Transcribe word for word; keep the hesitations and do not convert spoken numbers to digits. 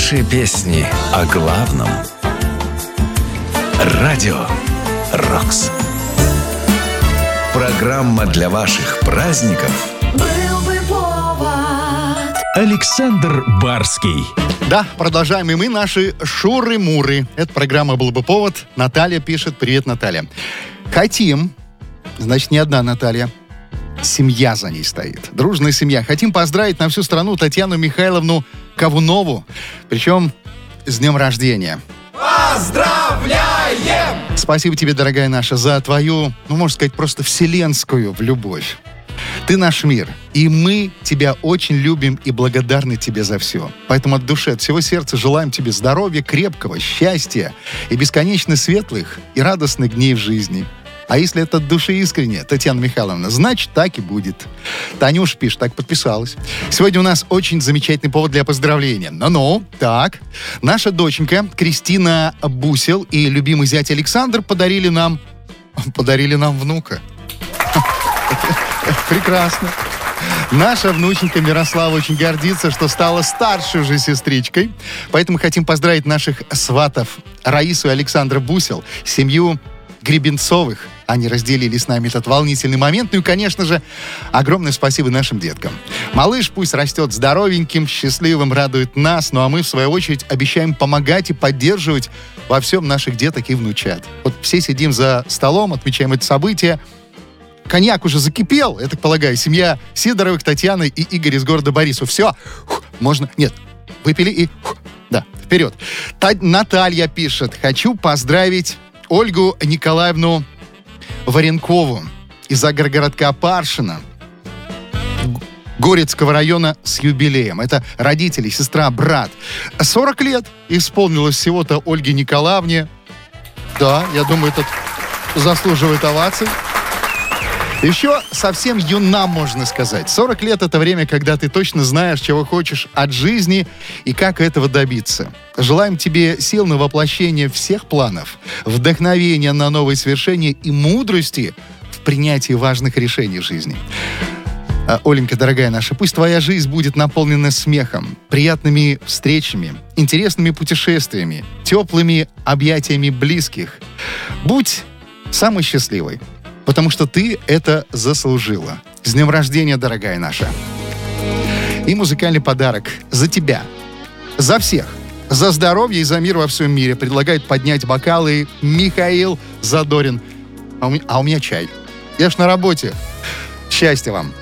Лучшие песни о главном. Радио «Рокс». Программа для ваших праздников. Был бы повод. Александр Барский. Да, продолжаем и мы наши шуры-муры. Это программа «Был бы повод». Наталья пишет. Привет, Наталья. Хотим, значит, не одна Наталья, семья за ней стоит. Дружная семья. Хотим поздравить на всю страну Татьяну Михайловну Ковунову. Причем с днем рождения. Поздравляем! Спасибо тебе, дорогая наша, за твою, ну, можно сказать, просто вселенскую любовь. Ты наш мир, и мы тебя очень любим и благодарны тебе за все. Поэтому от души, от всего сердца желаем тебе здоровья, крепкого, счастья и бесконечно светлых и радостных дней в жизни. А если это от души искренне, Татьяна Михайловна, значит, так и будет. Танюш пишет, так подписалась. Сегодня у нас очень замечательный повод для поздравления. Ну-ну, так. Наша доченька Кристина Бусел и любимый зять Александр подарили нам... Подарили нам внука. Прекрасно. Наша внученька Мирослава очень гордится, что стала старшей уже сестричкой. Поэтому хотим поздравить наших сватов Раису и Александра Бусел, семью Гребенцовых. Они разделили с нами этот волнительный момент. Ну и, конечно же, огромное спасибо нашим деткам. Малыш пусть растет здоровеньким, счастливым, радует нас. Ну а мы, в свою очередь, обещаем помогать и поддерживать во всем наших деток и внучат. Вот все сидим за столом, отмечаем это событие. Коньяк уже закипел, я так полагаю. Семья Сидоровых, Татьяны и Игорь из города Борисов. Все, можно... Нет, выпили и... Да, вперед. Та... Наталья пишет. Хочу поздравить Ольгу Николаевну Варенкову из агрогородка Паршино Горецкого района с юбилеем. Это родители, сестра, брат. сорок лет исполнилось всего-то Ольге Николаевне. Да, я думаю, это заслуживает оваций. Еще совсем юна, можно сказать. сорок лет — это время, когда ты точно знаешь, чего хочешь от жизни и как этого добиться. Желаем тебе сил на воплощение всех планов, вдохновения на новые свершения и мудрости в принятии важных решений в жизни. А, Оленька, дорогая наша, пусть твоя жизнь будет наполнена смехом, приятными встречами, интересными путешествиями, теплыми объятиями близких. Будь самой счастливой. Потому что ты это заслужила. С днем рождения, дорогая наша. И музыкальный подарок за тебя. За всех. За здоровье и за мир во всем мире. Предлагает поднять бокалы Михаил Задорин. А у меня, а у меня чай. Я ж на работе. Счастья вам.